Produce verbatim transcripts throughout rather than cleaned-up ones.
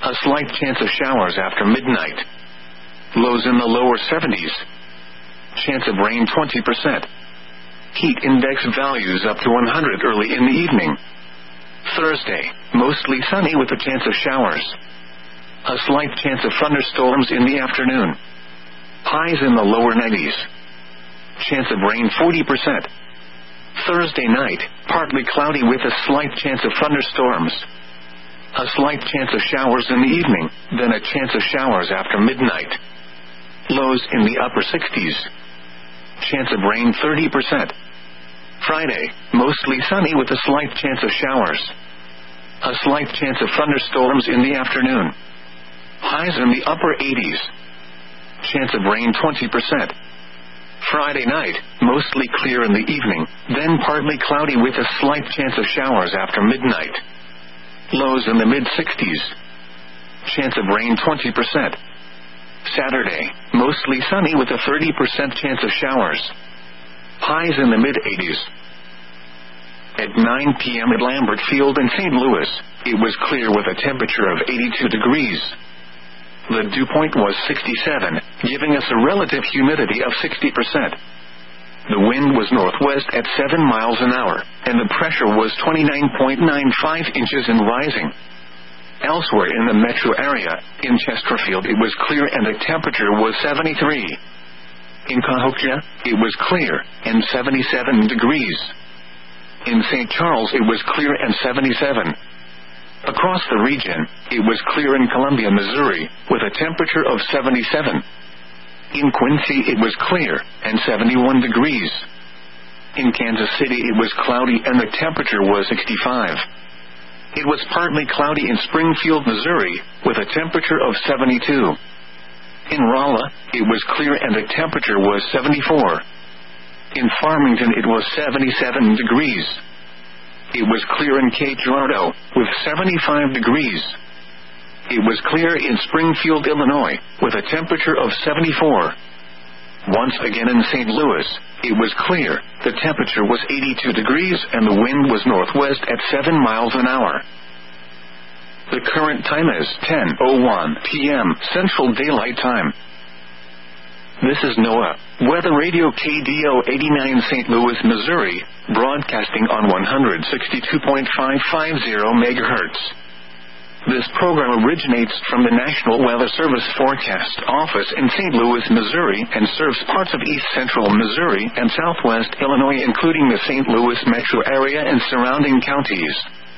A slight chance of showers after midnight. Lows in the lower seventies. Chance of rain twenty percent. Heat index values up to one hundred early in the evening. Thursday, mostly sunny with a chance of showers. A slight chance of thunderstorms in the afternoon. Highs in the lower nineties. Chance of rain forty percent. Thursday night, partly cloudy with a slight chance of thunderstorms. A slight chance of showers in the evening, then a chance of showers after midnight. Lows in the upper sixties. Chance of rain thirty percent. Friday, mostly sunny with a slight chance of showers. A slight chance of thunderstorms in the afternoon. Highs in the upper eighties. Chance of rain twenty percent. Friday night, mostly clear in the evening, then partly cloudy with a slight chance of showers after midnight. Lows in the mid-sixties. Chance of rain twenty percent. Saturday, mostly sunny with a thirty percent chance of showers. Highs in the mid-eighties. At nine p.m. at Lambert Field in Saint Louis, it was clear with a temperature of eighty-two degrees. The dew point was sixty-seven, giving us a relative humidity of sixty percent. The wind was northwest at seven miles an hour, and the pressure was twenty-nine point nine five inches and rising. Elsewhere in the metro area, in Chesterfield it was clear and the temperature was seventy-three. In Cahokia, it was clear, and seventy-seven degrees. In Saint Charles it was clear and seventy-seven. Across the region, it was clear in Columbia, Missouri, with a temperature of seventy-seven. In Quincy it was clear, and seventy-one degrees. In Kansas City it was cloudy and the temperature was sixty-five. It was partly cloudy in Springfield, Missouri, with a temperature of seventy-two. In Rolla, it was clear and the temperature was seventy-four. In Farmington it was seventy-seven degrees. It was clear in Cape Girardeau, with seventy-five degrees. It was clear in Springfield, Illinois, with a temperature of seventy-four. Once again in Saint Louis, it was clear, the temperature was eighty-two degrees and the wind was northwest at seven miles an hour. The current time is ten oh one p.m. Central Daylight Time. This is NOAA, Weather Radio K D O eighty-nine Saint Louis, Missouri, broadcasting on one sixty-two point five five zero megahertz. This program originates from the National Weather Service Forecast Office in Saint Louis, Missouri, and serves parts of east central Missouri and southwest Illinois, including the Saint Louis metro area and surrounding counties.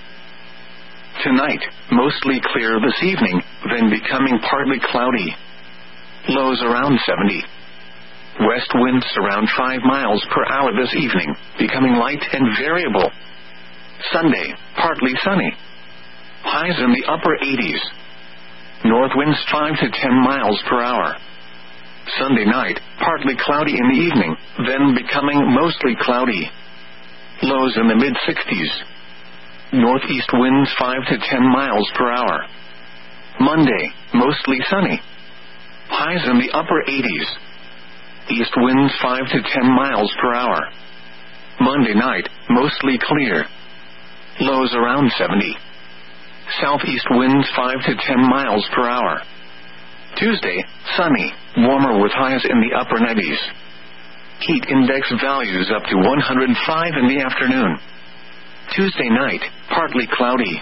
Tonight, mostly clear this evening, then becoming partly cloudy. Lows around seventy. West winds around five miles per hour this evening, becoming light and variable. Sunday, partly sunny. Highs in the upper eighties. North winds five to ten miles per hour. Sunday night, partly cloudy in the evening, then becoming mostly cloudy. Lows in the mid-sixties. Northeast winds five to ten miles per hour. Monday, mostly sunny. Highs in the upper eighties. East winds five to ten miles per hour. Monday night, mostly clear. Lows around seventy. Southeast winds five to ten miles per hour. Tuesday, sunny, warmer with highs in the upper nineties. Heat index values up to one hundred five in the afternoon. Tuesday night, partly cloudy.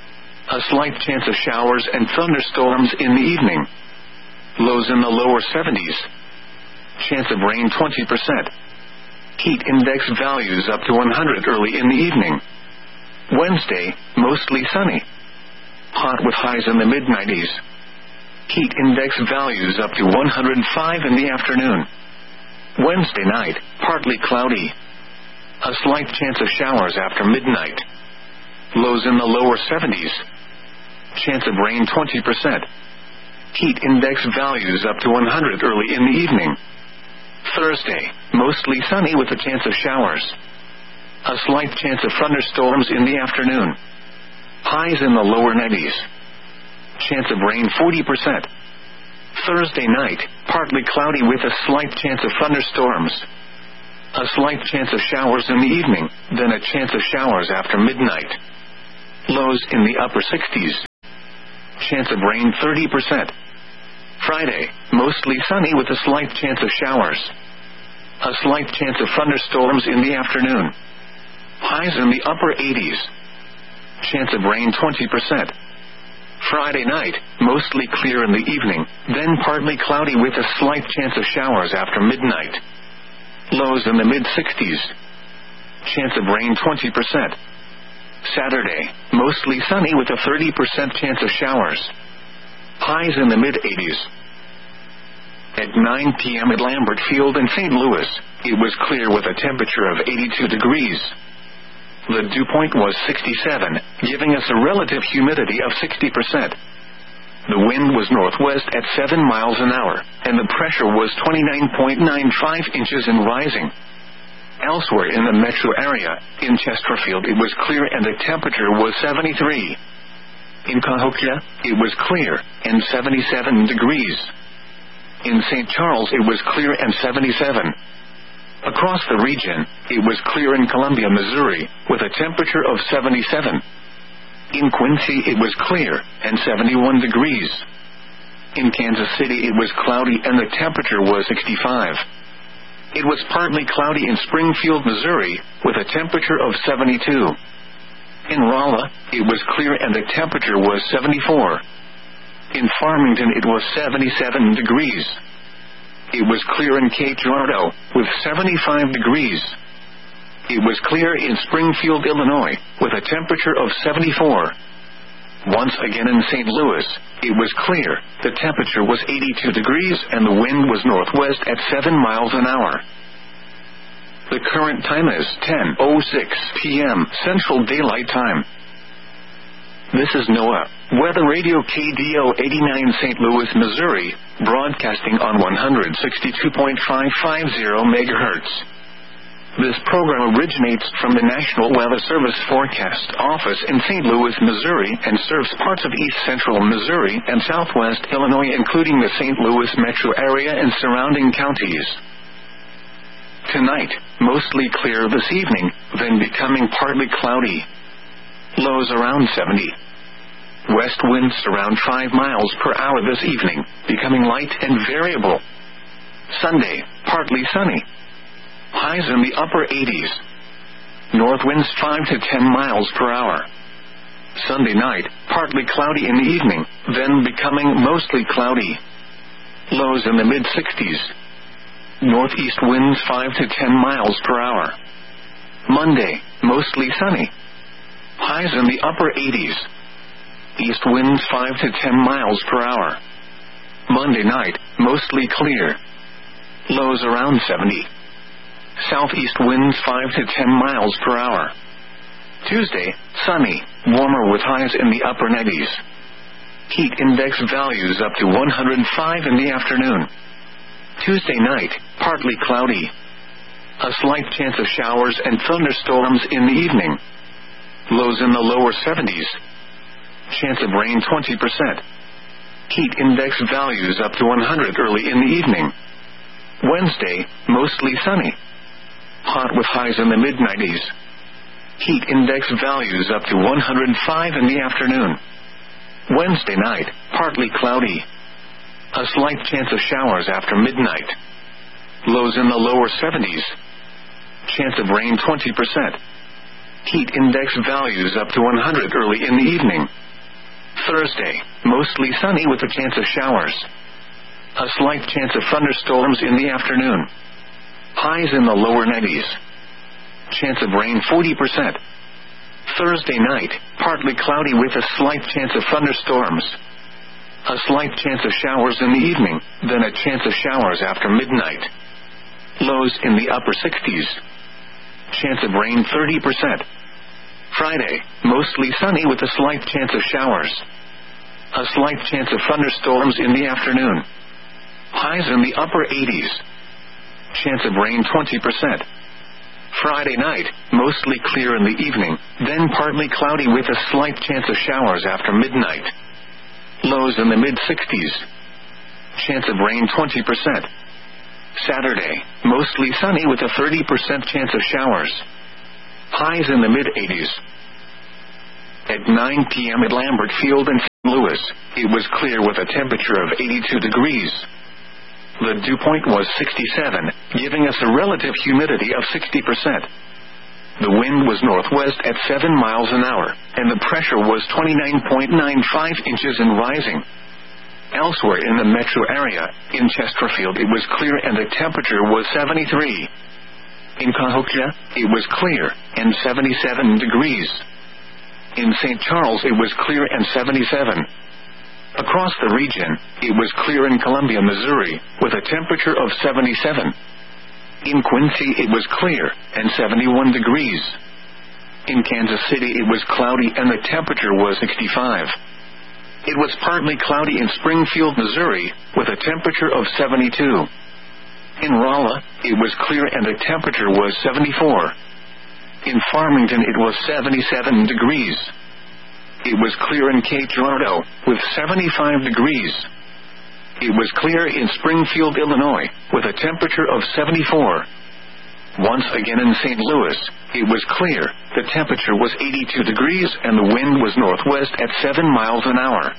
A slight chance of showers and thunderstorms in the evening. Lows in the lower seventies. Chance of rain twenty percent. Heat index values up to one hundred early in the evening. Wednesday, mostly sunny. Hot with highs in the mid-nineties. Heat index values up to one hundred five in the afternoon. Wednesday night, partly cloudy. A slight chance of showers after midnight. Lows in the lower seventies. Chance of rain twenty percent. Heat index values up to one hundred early in the evening. Thursday, mostly sunny with a chance of showers. A slight chance of thunderstorms in the afternoon. Highs in the lower nineties. Chance of rain forty percent. Thursday night, partly cloudy with a slight chance of thunderstorms. A slight chance of showers in the evening, then a chance of showers after midnight. Lows in the upper sixties. Chance of rain thirty percent. Friday, mostly sunny with a slight chance of showers. A slight chance of thunderstorms in the afternoon. Highs in the upper eighties. Chance of rain twenty percent. Friday night, mostly clear in the evening, then partly cloudy with a slight chance of showers after midnight. Lows in the mid-sixties. Chance of rain twenty percent. Saturday, mostly sunny with a thirty percent chance of showers. Highs in the mid-eighties. At nine p.m. at Lambert Field in Saint Louis, it was clear with a temperature of eighty-two degrees. The dew point was sixty-seven, giving us a relative humidity of sixty percent. The wind was northwest at seven miles an hour, and the pressure was twenty-nine point nine five inches and rising. Elsewhere in the metro area, in Chesterfield it was clear and the temperature was seventy-three. In Cahokia, it was clear, and seventy-seven degrees. In Saint Charles it was clear and seventy-seven. Across the region, it was clear in Columbia, Missouri, with a temperature of seventy-seven. In Quincy it was clear, and seventy-one degrees. In Kansas City it was cloudy and the temperature was sixty-five. It was partly cloudy in Springfield, Missouri, with a temperature of seventy-two. In Rolla, it was clear and the temperature was seventy-four. In Farmington it was seventy-seven degrees. It was clear in Cape Girardeau, with seventy-five degrees. It was clear in Springfield, Illinois, with a temperature of seventy-four. Once again in Saint Louis, it was clear, the temperature was eighty-two degrees and the wind was northwest at seven miles an hour. The current time is ten oh six p.m. Central Daylight Time. This is NOAA, Weather Radio K D O eighty-nine Saint Louis, Missouri, broadcasting on one sixty-two point five five zero megahertz. This program originates from the National Weather Service Forecast Office in Saint Louis, Missouri, and serves parts of east central Missouri and southwest Illinois, including the Saint Louis metro area and surrounding counties. Tonight, mostly clear this evening, then becoming partly cloudy. Lows around seventy. West winds around five miles per hour this evening, becoming light and variable. Sunday, partly sunny. Highs in the upper eighties. North winds five to ten miles per hour. Sunday night, partly cloudy in the evening, then becoming mostly cloudy. Lows in the mid-sixties. Northeast winds five to ten miles per hour. Monday, mostly sunny. Highs in the upper eighties. East winds five to ten miles per hour. Monday night, mostly clear. Lows around seventy. Southeast winds five to ten miles per hour. Tuesday, sunny, warmer with highs in the upper nineties. Heat index values up to one hundred five in the afternoon. Tuesday night, partly cloudy. A slight chance of showers and thunderstorms in the evening. Lows in the lower seventies. Chance of rain twenty percent. Heat index values up to one hundred early in the evening. Wednesday, mostly sunny. Hot with highs in the mid-nineties. Heat index values up to one hundred five in the afternoon. Wednesday night, partly cloudy. A slight chance of showers after midnight. Lows in the lower seventies. Chance of rain twenty percent. Heat index values up to one hundred early in the evening. Thursday, mostly sunny with a chance of showers. A slight chance of thunderstorms in the afternoon. Highs in the lower nineties. Chance of rain forty percent. Thursday night, partly cloudy with a slight chance of thunderstorms. A slight chance of showers in the evening, then a chance of showers after midnight. Lows in the upper sixties. Chance of rain thirty percent. Friday, mostly sunny with a slight chance of showers. A slight chance of thunderstorms in the afternoon. Highs in the upper eighties. Chance of rain twenty percent. Friday night, mostly clear in the evening, then partly cloudy with a slight chance of showers after midnight. Lows in the mid-sixties. Chance of rain twenty percent. Saturday, mostly sunny with a thirty percent chance of showers. Highs in the mid-eighties. At nine p.m. at Lambert Field in Louis, it was clear with a temperature of eighty-two degrees. The dew point was sixty-seven, giving us a relative humidity of sixty percent. The wind was northwest at seven miles an hour, and the pressure was twenty-nine point nine five inches and rising. Elsewhere in the metro area, in Chesterfield it was clear and the temperature was seventy-three. In Cahokia, it was clear, and seventy-seven degrees. In Saint Charles it was clear and seventy-seven. Across the region, it was clear in Columbia, Missouri, with a temperature of seventy-seven. In Quincy it was clear, and seventy-one degrees. In Kansas City it was cloudy and the temperature was sixty-five. It was partly cloudy in Springfield, Missouri, with a temperature of seventy-two. In Rolla, it was clear and the temperature was seventy-four. In Farmington it was seventy-seven degrees. It was clear in Cape Girardeau, with seventy-five degrees. It was clear in Springfield, Illinois, with a temperature of seventy-four. Once again in Saint Louis, it was clear, the temperature was eighty-two degrees and the wind was northwest at seven miles an hour.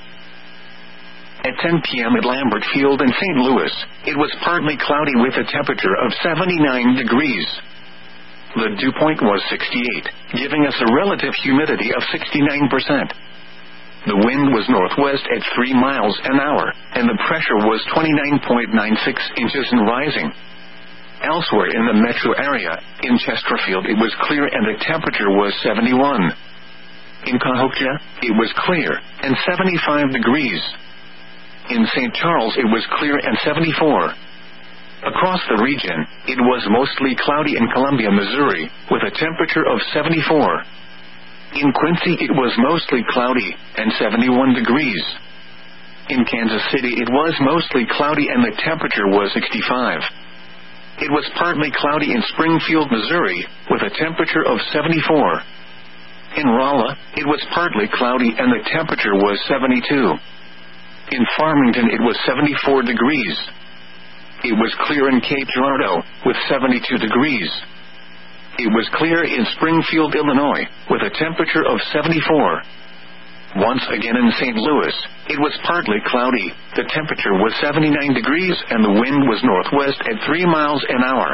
At ten p.m. at Lambert Field in Saint Louis, it was partly cloudy with a temperature of seventy-nine degrees. The dew point was sixty-eight, giving us a relative humidity of sixty-nine percent. The wind was northwest at three miles an hour, and the pressure was twenty-nine point nine six inches and rising. Elsewhere in the metro area, in Chesterfield it was clear and the temperature was seventy-one. In Cahokia, it was clear, and seventy-five degrees. In Saint Charles it was clear and seventy-four. Across the region, it was mostly cloudy in Columbia, Missouri, with a temperature of seventy-four. In Quincy it was mostly cloudy, and seventy-one degrees. In Kansas City it was mostly cloudy and the temperature was sixty-five. It was partly cloudy in Springfield, Missouri, with a temperature of seventy-four. In Rolla, it was partly cloudy and the temperature was seventy-two. In Farmington it was seventy-four degrees. It was clear in Cape Girardeau, with seventy-two degrees. It was clear in Springfield, Illinois, with a temperature of seventy-four. Once again in Saint Louis, it was partly cloudy, the temperature was seventy-nine degrees and the wind was northwest at three miles an hour.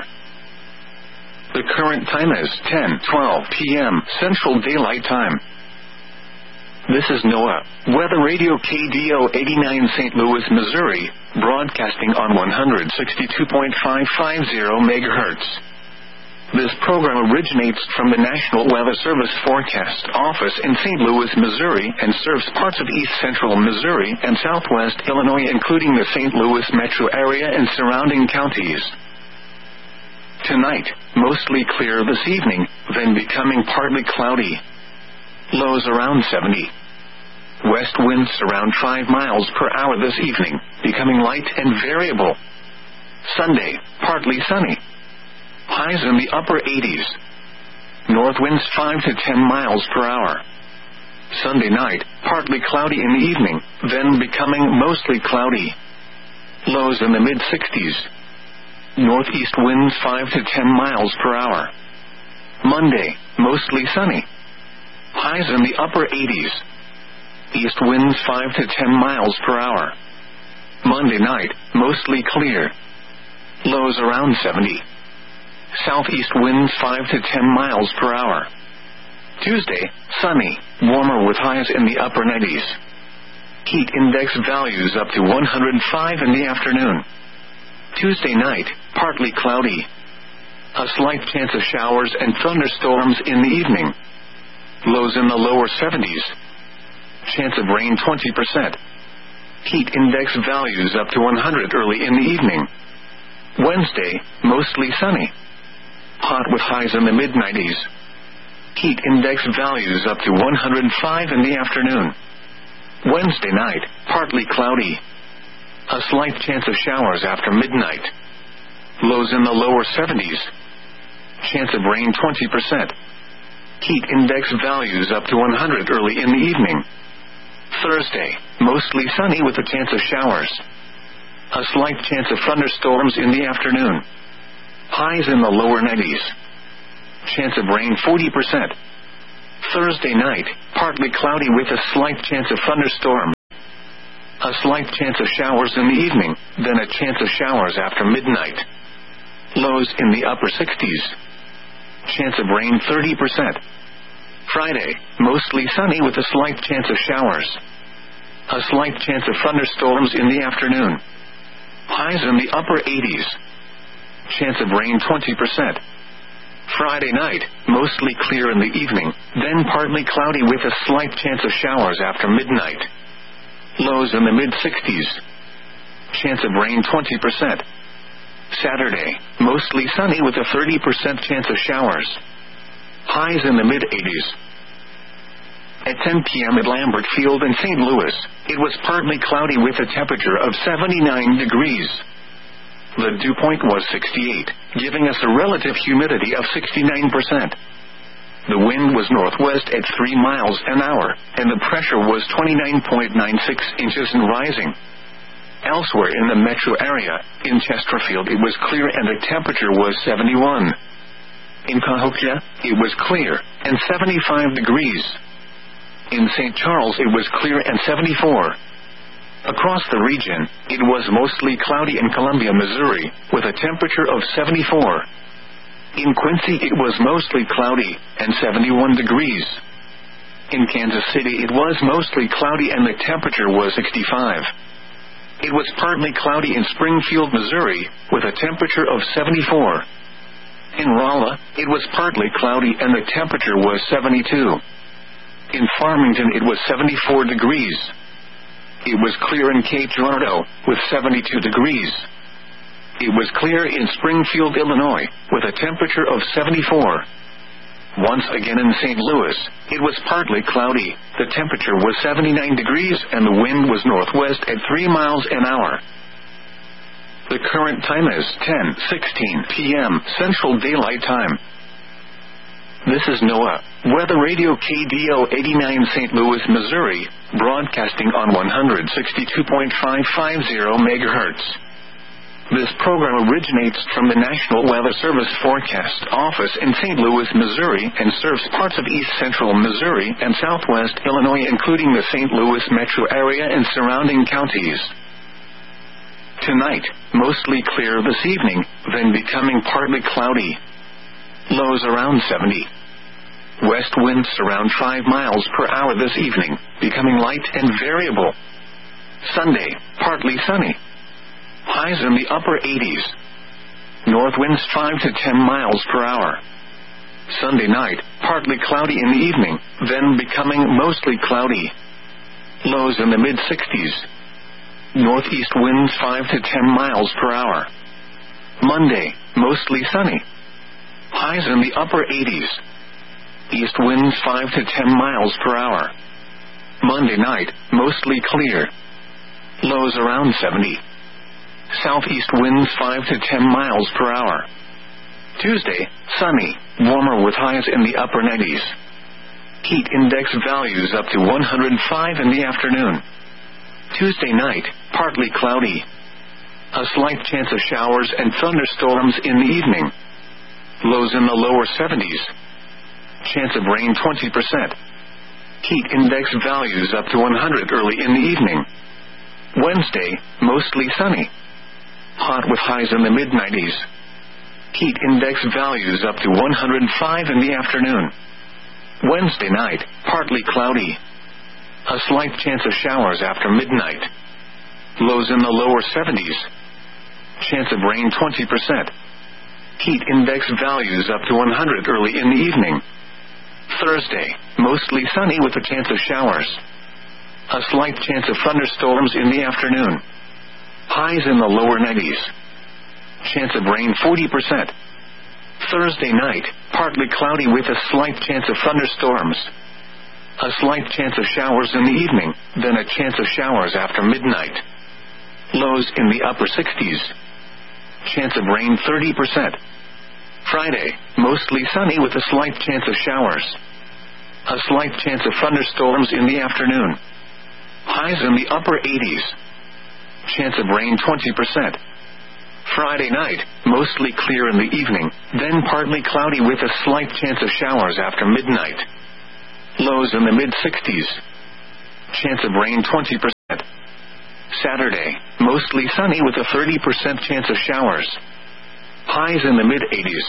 The current time is ten twelve p.m. Central Daylight Time. This is NOAA Weather Radio K D O eighty-nine Saint Louis, Missouri, broadcasting on one sixty-two point five five zero megahertz. This program originates from the National Weather Service Forecast Office in Saint Louis, Missouri, and serves parts of east central Missouri and southwest Illinois, including the Saint Louis metro area and surrounding counties. Tonight, mostly clear this evening, then becoming partly cloudy. Lows around seventy. West winds around five miles per hour this evening, becoming light and variable. Sunday, partly sunny. Highs in the upper eighties. North winds five to ten miles per hour. Sunday night, partly cloudy in the evening, then becoming mostly cloudy. Lows in the mid-sixties. Northeast winds five to ten miles per hour. Monday, mostly sunny. Highs in the upper eighties. East winds five to ten miles per hour. Monday night, mostly clear. Lows around seventy. Southeast winds five to ten miles per hour. Tuesday, sunny, warmer with highs in the upper nineties. Heat index values up to one hundred five in the afternoon. Tuesday night, partly cloudy. A slight chance of showers and thunderstorms in the evening. Lows in the lower seventies. Chance of rain twenty percent. Heat index values up to one hundred early in the evening. Wednesday, mostly sunny. Hot with highs in the mid nineties. Heat index values up to one hundred five in the afternoon. Wednesday night, partly cloudy. A slight chance of showers after midnight. Lows in the lower seventies. Chance of rain twenty percent. Heat index values up to one hundred early in the evening. Thursday, mostly sunny with a chance of showers. A slight chance of thunderstorms in the afternoon. Highs in the lower nineties. Chance of rain forty percent. Thursday night, partly cloudy with a slight chance of thunderstorms. A slight chance of showers in the evening, then a chance of showers after midnight. Lows in the upper sixties. Chance of rain thirty percent. Friday, mostly sunny with a slight chance of showers. A slight chance of thunderstorms in the afternoon. Highs in the upper eighties. Chance of rain twenty percent. Friday night, mostly clear in the evening, then partly cloudy with a slight chance of showers after midnight. Lows in the mid-sixties. Chance of rain twenty percent. Saturday, mostly sunny with a thirty percent chance of showers. Highs in the mid-eighties. At ten p.m. at Lambert Field in Saint Louis, it was partly cloudy with a temperature of seventy-nine degrees. The dew point was sixty-eight, giving us a relative humidity of sixty-nine percent. The wind was northwest at three miles an hour, and the pressure was twenty-nine point nine six inches and rising. Elsewhere in the metro area, in Chesterfield it was clear and the temperature was seventy-one. In Cahokia, it was clear, and seventy-five degrees. In Saint Charles it was clear and seventy-four. Across the region, it was mostly cloudy in Columbia, Missouri, with a temperature of seventy-four. In Quincy it was mostly cloudy, and seventy-one degrees. In Kansas City it was mostly cloudy and the temperature was sixty-five. It was partly cloudy in Springfield, Missouri, with a temperature of seventy-four. In Rolla, it was partly cloudy and the temperature was seventy-two. In Farmington it was seventy-four degrees. It was clear in Cape Girardeau, with seventy-two degrees. It was clear in Springfield, Illinois, with a temperature of seventy-four. Once again in Saint Louis, it was partly cloudy, the temperature was seventy-nine degrees and the wind was northwest at three miles an hour. The current time is ten sixteen p.m. Central Daylight Time. This is NOAA, Weather Radio K D O eighty-nine Saint Louis, Missouri, broadcasting on one sixty-two point five five zero megahertz. This program originates from the National Weather Service Forecast Office in Saint Louis, Missouri, and serves parts of east central Missouri and southwest Illinois, including the Saint Louis metro area and surrounding counties. Tonight, mostly clear this evening, then becoming partly cloudy. Lows around seventy. West winds around five miles per hour this evening, becoming light and variable. Sunday, partly sunny. Highs in the upper eighties. North winds five to ten miles per hour. Sunday night, partly cloudy in the evening, then becoming mostly cloudy. Lows in the mid-sixties. Northeast winds five to ten miles per hour. Monday, mostly sunny. Highs in the upper eighties. East winds five to ten miles per hour. Monday night, mostly clear. Lows around seventy. Southeast winds five to ten miles per hour. Tuesday, sunny, warmer with highs in the upper nineties. Heat index values up to one hundred five in the afternoon. Tuesday night, partly cloudy. A slight chance of showers and thunderstorms in the evening. Lows in the lower seventies. Chance of rain twenty percent. Heat index values up to one hundred early in the evening. Wednesday, mostly sunny. Hot with highs in the mid nineties. Heat index values up to one hundred five in the afternoon. Wednesday night, partly cloudy. A slight chance of showers after midnight. Lows in the lower seventies. Chance of rain twenty percent. Heat index values up to one hundred early in the evening. Thursday, mostly sunny with a chance of showers. A slight chance of thunderstorms in the afternoon. Highs in the lower nineties. Chance of rain forty percent. Thursday night, partly cloudy with a slight chance of thunderstorms. A slight chance of showers in the evening, then a chance of showers after midnight. Lows in the upper sixties. Chance of rain thirty percent. Friday, mostly sunny with a slight chance of showers. A slight chance of thunderstorms in the afternoon. Highs in the upper eighties. Chance of rain twenty percent. Friday night, mostly clear in the evening, then partly cloudy with a slight chance of showers after midnight. Lows in the mid-sixties. Chance of rain twenty percent. Saturday, mostly sunny with a thirty percent chance of showers. Highs in the mid-eighties.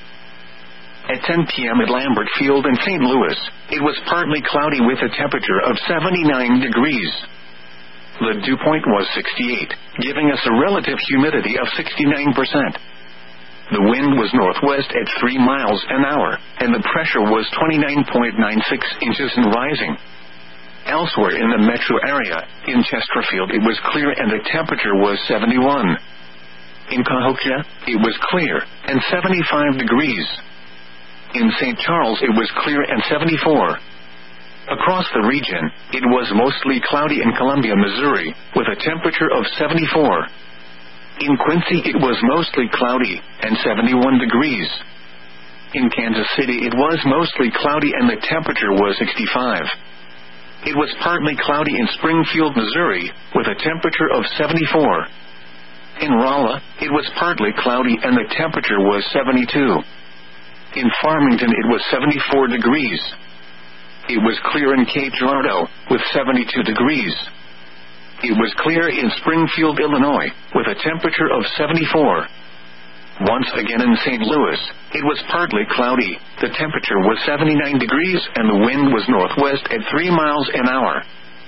At ten p.m. at Lambert Field in Saint Louis, it was partly cloudy with a temperature of seventy-nine degrees. The dew point was sixty-eight, giving us a relative humidity of sixty-nine percent. The wind was northwest at three miles an hour, and the pressure was twenty-nine point nine six inches and rising. Elsewhere in the metro area, in Chesterfield it was clear and the temperature was seventy-one. In Cahokia, it was clear, and seventy-five degrees. In Saint Charles it was clear and seventy-four. Across the region, it was mostly cloudy in Columbia, Missouri, with a temperature of seventy-four. In Quincy it was mostly cloudy, and seventy-one degrees. In Kansas City it was mostly cloudy and the temperature was sixty-five. It was partly cloudy in Springfield, Missouri, with a temperature of seventy-four. In Rolla, it was partly cloudy and the temperature was seventy-two. In Farmington it was seventy-four degrees. It was clear in Cape Girardeau, with seventy-two degrees. It was clear in Springfield, Illinois, with a temperature of seventy-four. Once again in Saint Louis, it was partly cloudy, the temperature was seventy-nine degrees and the wind was northwest at three miles an hour.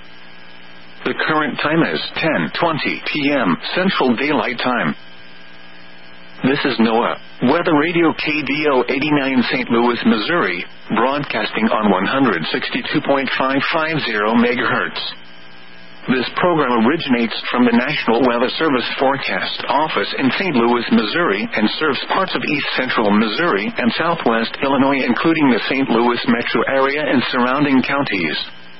The current time is ten twenty p.m. Central Daylight Time. This is NOAA Weather Radio K D O eighty-nine Saint Louis, Missouri, broadcasting on one sixty-two point five five zero megahertz. This program originates from the National Weather Service Forecast Office in Saint Louis, Missouri, and serves parts of east central Missouri and southwest Illinois, including the Saint Louis metro area and surrounding counties.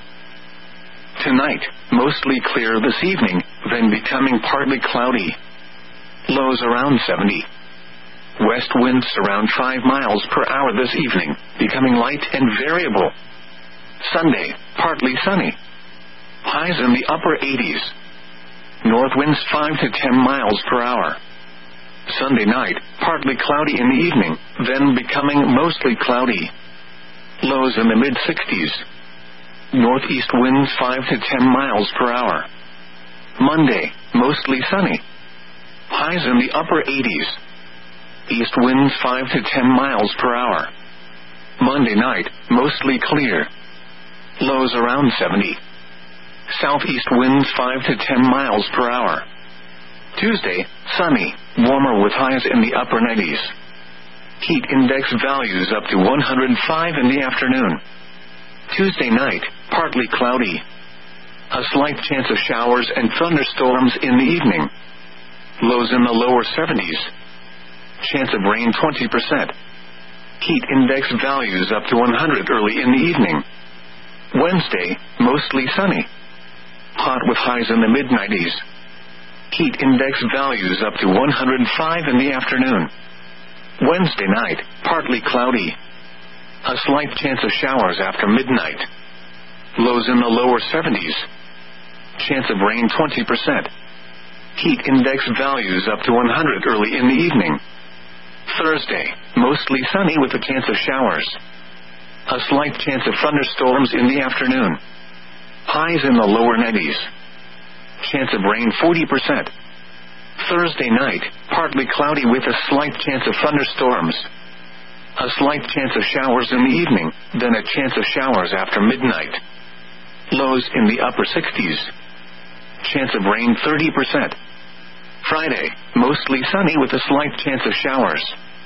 Tonight, mostly clear this evening, then becoming partly cloudy. Lows around seventy. West winds around five miles per hour this evening, becoming light and variable. Sunday, partly sunny. Highs in the upper eighties. North winds five to ten miles per hour. Sunday night, partly cloudy in the evening, then becoming mostly cloudy. Lows in the mid-sixties. Northeast winds five to ten miles per hour. Monday, mostly sunny. Highs in the upper eighties. East winds five to ten miles per hour. Monday night, mostly clear. Lows around seventy. Southeast winds five to ten miles per hour. Tuesday, sunny, warmer with highs in the upper nineties. Heat index values up to one hundred five in the afternoon. Tuesday night, partly cloudy. A slight chance of showers and thunderstorms in the evening. Lows in the lower seventies. Chance of rain twenty percent. Heat index values up to one hundred early in the evening. Wednesday, mostly sunny. Hot with highs in the mid-nineties. Heat index values up to one hundred five in the afternoon. Wednesday night, partly cloudy. A slight chance of showers after midnight. Lows in the lower seventies. Chance of rain twenty percent. Heat index values up to one hundred early in the evening. Thursday, mostly sunny with a chance of showers. A slight chance of thunderstorms in the afternoon. Highs in the lower nineties. Chance of rain forty percent. Thursday night, partly cloudy with a slight chance of thunderstorms. A slight chance of showers in the evening, then a chance of showers after midnight. Lows in the upper sixties. Chance of rain thirty percent. Friday, mostly sunny with a slight chance of showers.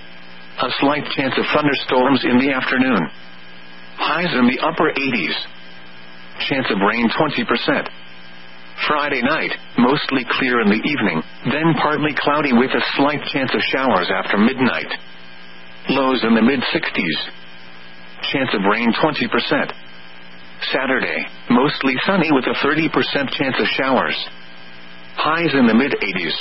A slight chance of thunderstorms in the afternoon. Highs in the upper eighties. Chance of rain twenty percent. Friday night, mostly clear in the evening, then partly cloudy with a slight chance of showers after midnight. Lows in the mid-sixties. Chance of rain twenty percent. Saturday, mostly sunny with a thirty percent chance of showers. Highs in the mid-eighties.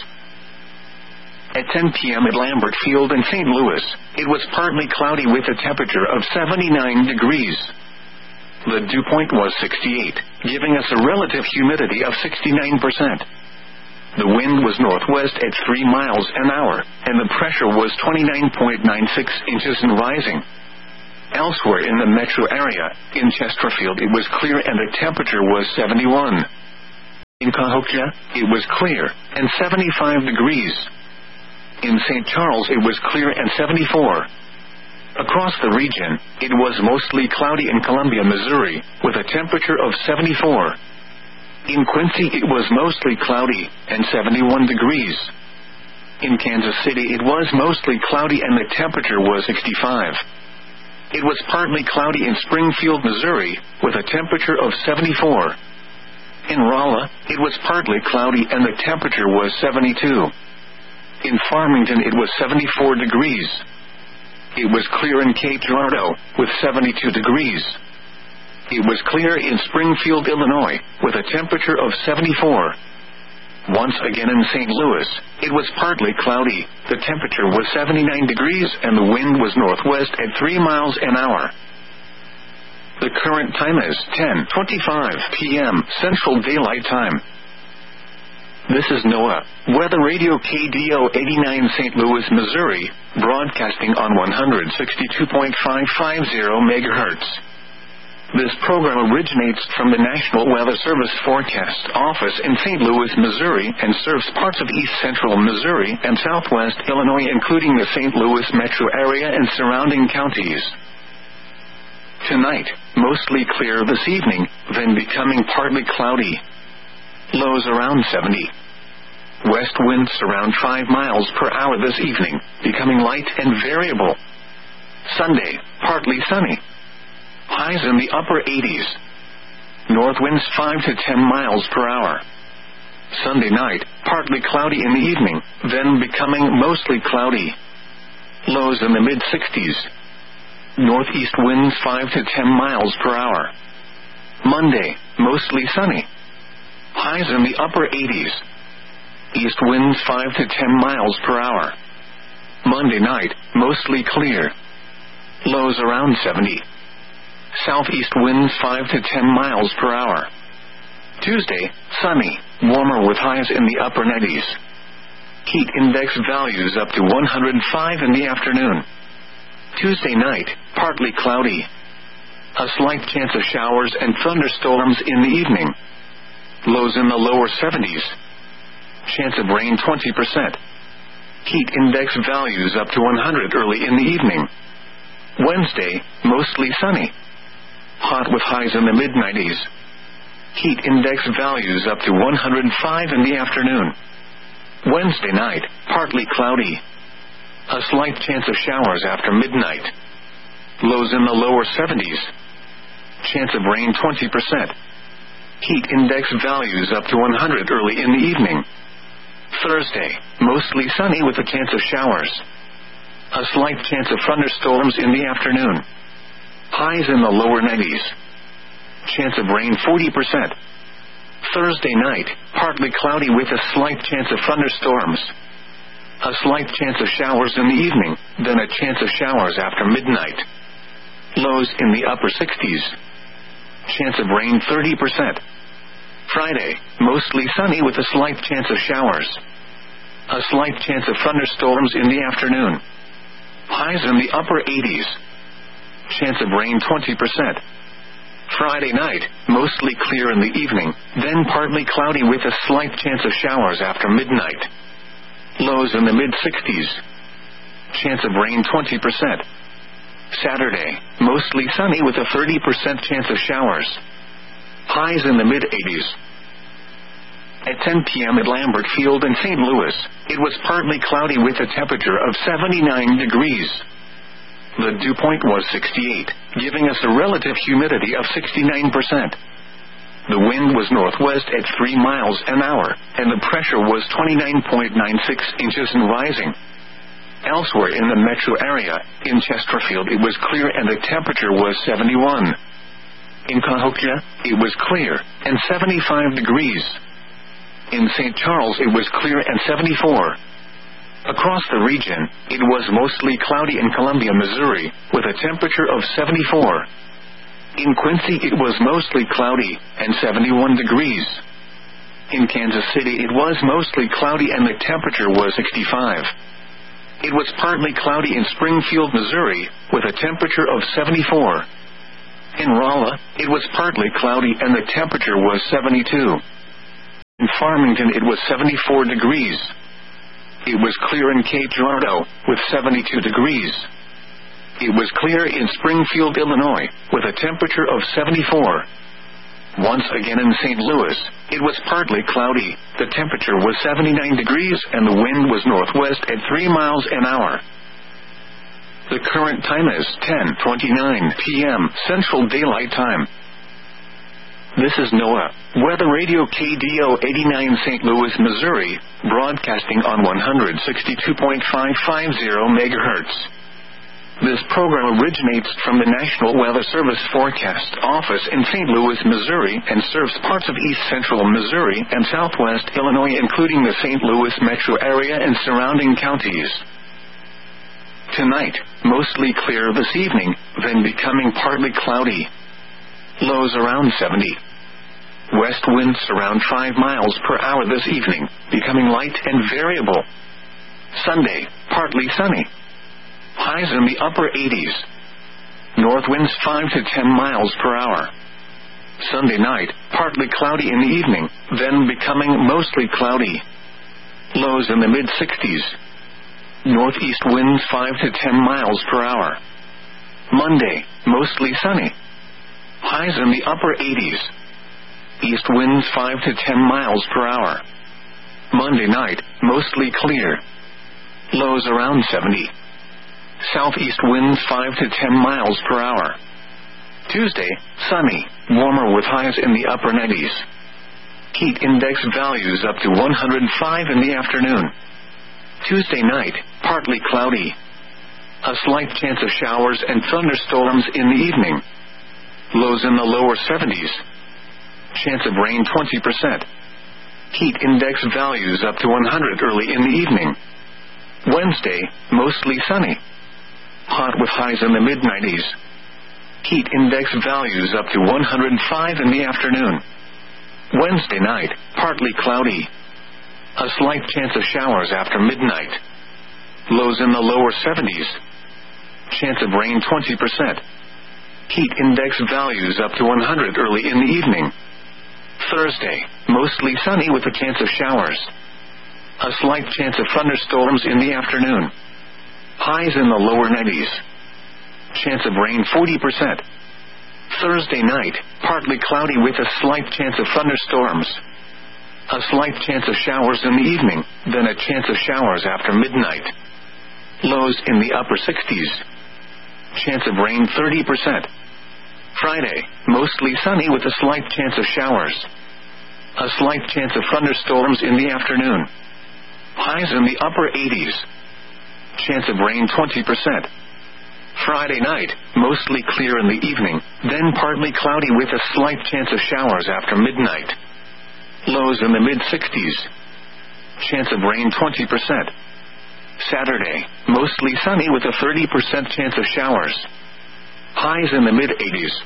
At ten p.m. at Lambert Field in Saint Louis, it was partly cloudy with a temperature of seventy-nine degrees. The dew point was sixty-eight, giving us a relative humidity of sixty-nine percent. The wind was northwest at three miles an hour, and the pressure was twenty-nine point nine six inches and rising. Elsewhere in the metro area, in Chesterfield it was clear and the temperature was seventy-one. In Cahokia, it was clear, and seventy-five degrees. In Saint Charles it was clear and seventy-four. Across the region, it was mostly cloudy in Columbia, Missouri, with a temperature of seventy-four. In Quincy it was mostly cloudy, and seventy-one degrees. In Kansas City it was mostly cloudy and the temperature was sixty-five. It was partly cloudy in Springfield, Missouri, with a temperature of seventy-four. In Rolla, it was partly cloudy and the temperature was seventy-two. In Farmington it was seventy-four degrees. It was clear in Cape Girardeau, with seventy-two degrees. It was clear in Springfield, Illinois, with a temperature of seventy-four. Once again in Saint Louis, it was partly cloudy, the temperature was seventy-nine degrees and the wind was northwest at three miles an hour. The current time is ten twenty-five p m Central Daylight Time. This is NOAA Weather Radio K D O eighty-nine Saint Louis, Missouri, broadcasting on one sixty-two point five five zero megahertz. This program originates from the National Weather Service Forecast Office in Saint Louis, Missouri, and serves parts of east central Missouri and southwest Illinois, including the Saint Louis metro area and surrounding counties. Tonight, mostly clear this evening, then becoming partly cloudy. Lows around seventy. West winds around five miles per hour this evening, becoming light and variable. Sunday, partly sunny. Highs in the upper eighties. North winds five to ten miles per hour. Sunday night, partly cloudy in the evening, then becoming mostly cloudy. Lows in the mid-sixties. Northeast winds five to ten miles per hour. Monday, mostly sunny. Highs in the upper eighties. East winds five to ten miles per hour. Monday night, mostly clear. Lows around seventy. Southeast winds five to ten miles per hour. Tuesday, sunny, warmer with highs in the upper nineties. Heat index values up to one hundred five in the afternoon. Tuesday night, partly cloudy. A slight chance of showers and thunderstorms in the evening. Lows in the lower seventies. Chance of rain twenty percent. Heat index values up to one hundred early in the evening. Wednesday, mostly sunny. Hot with highs in the mid nineties. Heat index values up to one hundred five in the afternoon. Wednesday night, partly cloudy. A slight chance of showers after midnight. Lows in the lower seventies. Chance of rain twenty percent. Heat index values up to one hundred early in the evening. Thursday, mostly sunny with a chance of showers. A slight chance of thunderstorms in the afternoon. Highs in the lower nineties. Chance of rain forty percent. Thursday night, partly cloudy with a slight chance of thunderstorms. A slight chance of showers in the evening, then a chance of showers after midnight. Lows in the upper sixties. Chance of rain thirty percent. Friday, mostly sunny with a slight chance of showers. A slight chance of thunderstorms in the afternoon. Highs in the upper eighties. Chance of rain twenty percent. Friday night, mostly clear in the evening, then partly cloudy with a slight chance of showers after midnight. Lows in the mid-sixties. Chance of rain twenty percent. Saturday, mostly sunny with a thirty percent chance of showers. Highs in the mid-eighties. At ten p m at Lambert Field in Saint Louis, it was partly cloudy with a temperature of seventy-nine degrees. The dew point was sixty-eight, giving us a relative humidity of sixty-nine percent. The wind was northwest at three miles an hour, and the pressure was twenty-nine point nine six inches and rising. Elsewhere in the metro area, in Chesterfield it was clear and the temperature was seventy-one. In Cahokia, it was clear, and seventy-five degrees. In Saint Charles it was clear and seventy-four. Across the region, it was mostly cloudy in Columbia, Missouri, with a temperature of seventy-four. In Quincy it was mostly cloudy, and seventy-one degrees. In Kansas City it was mostly cloudy and the temperature was sixty-five. It was partly cloudy in Springfield, Missouri, with a temperature of seventy-four. In Rolla, it was partly cloudy and the temperature was seventy-two. In Farmington it was seventy-four degrees. It was clear in Cape Girardeau, with seventy-two degrees. It was clear in Springfield, Illinois, with a temperature of seventy-four. Once again in Saint Louis, it was partly cloudy, the temperature was seventy-nine degrees and the wind was northwest at three miles an hour. The current time is ten twenty-nine p.m. Central Daylight Time. This is NOAA Weather Radio K D O eighty-nine Saint Louis, Missouri, broadcasting on one sixty-two point five five zero megahertz. This program originates from the National Weather Service Forecast Office in Saint Louis, Missouri, and serves parts of east central Missouri and southwest Illinois, including the Saint Louis metro area and surrounding counties. Tonight, mostly clear this evening, then becoming partly cloudy. Lows around seventy. West winds around five miles per hour this evening, becoming light and variable. Sunday, partly sunny. Highs in the upper eighties. North winds five to ten miles per hour. Sunday night, partly cloudy in the evening, then becoming mostly cloudy. Lows in the mid-sixties. Northeast winds five to ten miles per hour. Monday, mostly sunny. Highs in the upper eighties. East winds five to ten miles per hour. Monday night, mostly clear. Lows around seventy. Southeast winds five to ten miles per hour. Tuesday, sunny, warmer with highs in the upper nineties. Heat index values up to one hundred five in the afternoon. Tuesday night, partly cloudy. A slight chance of showers and thunderstorms in the evening. Lows in the lower seventies. Chance of rain twenty percent. Heat index values up to one hundred early in the evening. Wednesday, mostly sunny. Hot with highs in the mid-nineties. Heat index values up to one hundred five in the afternoon. Wednesday night, partly cloudy. A slight chance of showers after midnight. Lows in the lower seventies. Chance of rain twenty percent. Heat index values up to one hundred early in the evening. Thursday, mostly sunny with a chance of showers. A slight chance of thunderstorms in the afternoon. Highs in the lower nineties. Chance of rain forty percent. Thursday night, partly cloudy with a slight chance of thunderstorms. A slight chance of showers in the evening, then a chance of showers after midnight. Lows in the upper sixties. Chance of rain thirty percent. Friday, mostly sunny with a slight chance of showers. A slight chance of thunderstorms in the afternoon. Highs in the upper eighties. Chance of rain twenty percent. Friday night, mostly clear in the evening, then partly cloudy with a slight chance of showers after midnight. Lows in the mid-sixties. Chance of rain twenty percent. Saturday, mostly sunny with a thirty percent chance of showers. Highs in the mid-eighties.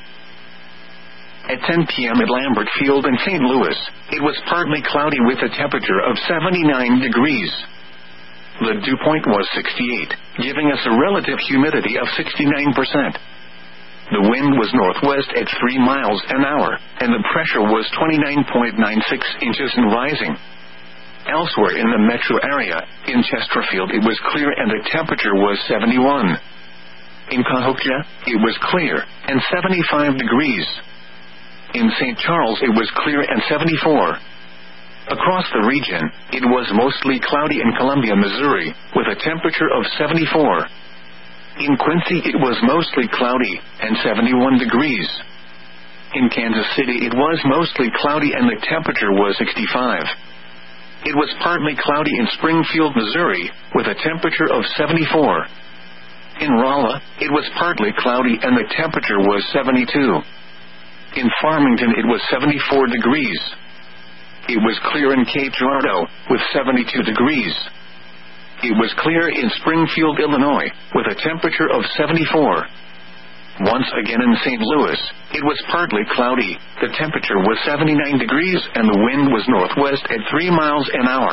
At ten p.m. at Lambert Field in Saint Louis, it was partly cloudy with a temperature of seventy-nine degrees. The dew point was sixty-eight, giving us a relative humidity of sixty-nine percent. The wind was northwest at three miles an hour, and the pressure was twenty-nine point nine six inches and rising. Elsewhere in the metro area, in Chesterfield it was clear and the temperature was seventy-one. In Cahokia, it was clear, and seventy-five degrees. In Saint Charles it was clear and seventy-four. Across the region, it was mostly cloudy in Columbia, Missouri, with a temperature of seventy-four. In Quincy it was mostly cloudy, and seventy-one degrees. In Kansas City it was mostly cloudy and the temperature was sixty-five. It was partly cloudy in Springfield, Missouri, with a temperature of seventy-four. In Rolla, it was partly cloudy and the temperature was seventy-two. In Farmington it was seventy-four degrees. It was clear in Cape Girardeau, with seventy-two degrees. It was clear in Springfield, Illinois, with a temperature of seventy-four. Once again in Saint Louis, it was partly cloudy, the temperature was seventy-nine degrees and the wind was northwest at three miles an hour.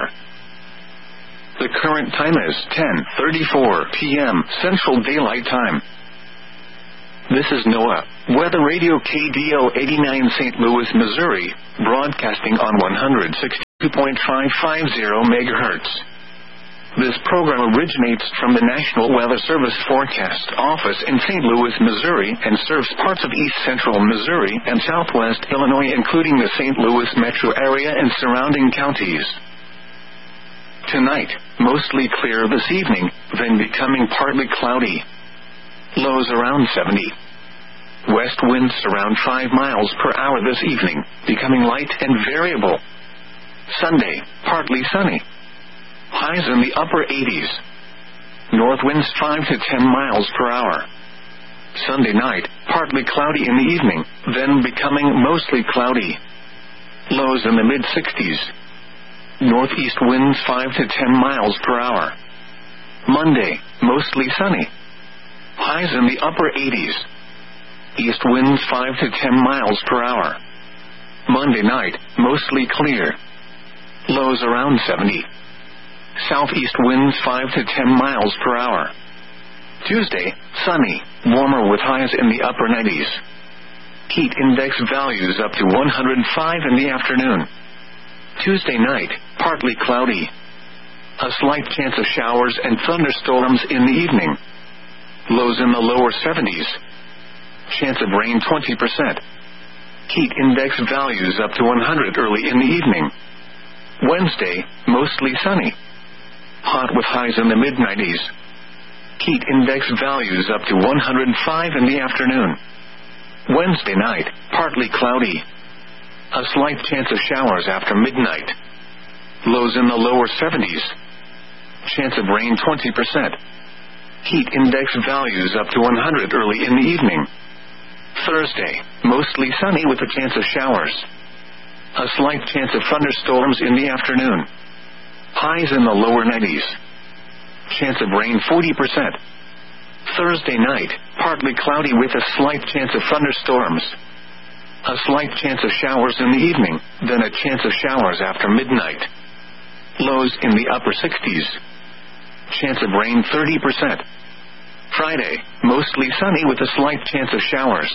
The current time is ten thirty-four p.m. Central Daylight Time. This is NOAA Weather Radio K D O eighty-nine Saint Louis, Missouri, broadcasting on one sixty. two point five five zero megahertz. This program originates from the National Weather Service Forecast Office in Saint Louis, Missouri, and serves parts of east central Missouri and southwest Illinois, including the Saint Louis metro area and surrounding counties. Tonight, mostly clear this evening, then becoming partly cloudy. Lows around seventy. West winds around five miles per hour this evening, becoming light and variable. Sunday, partly sunny. Highs in the upper eighties. North winds five to ten miles per hour. Sunday night, partly cloudy in the evening, then becoming mostly cloudy. Lows in the mid-sixties. Northeast winds five to ten miles per hour. Monday, mostly sunny. Highs in the upper eighties. East winds five to ten miles per hour. Monday night, mostly clear. Lows around seventy. Southeast winds five to ten miles per hour. Tuesday, sunny, warmer with highs in the upper nineties. Heat index values up to one hundred five in the afternoon. Tuesday night, partly cloudy. A slight chance of showers and thunderstorms in the evening. Lows in the lower seventies. Chance of rain twenty percent. Heat index values up to one hundred early in the evening. Wednesday, mostly sunny. Hot with highs in the mid-nineties. Heat index values up to one hundred five in the afternoon. Wednesday night, partly cloudy. A slight chance of showers after midnight. Lows in the lower seventies. Chance of rain twenty percent. Heat index values up to one hundred early in the evening. Thursday, mostly sunny with a chance of showers. A slight chance of thunderstorms in the afternoon. Highs in the lower nineties. Chance of rain forty percent. Thursday night, partly cloudy with a slight chance of thunderstorms. A slight chance of showers in the evening, then a chance of showers after midnight. Lows in the upper sixties. Chance of rain thirty percent. Friday, mostly sunny with a slight chance of showers.